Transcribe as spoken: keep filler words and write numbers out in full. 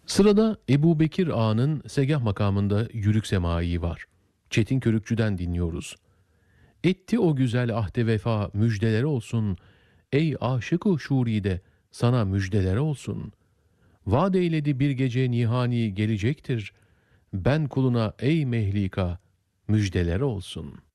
Sırada Ebu Bekir Ağa'nın Segah makamında Yürük Semai var. Çetin Körükçü'den dinliyoruz. Etti o güzel ahde vefa müjdeler olsun. Ey aşık-ı şuride sana müjdeler olsun. Vaat eyledi bir gece nihani gelecektir. Ben kuluna ey mehlika müjdeler olsun.''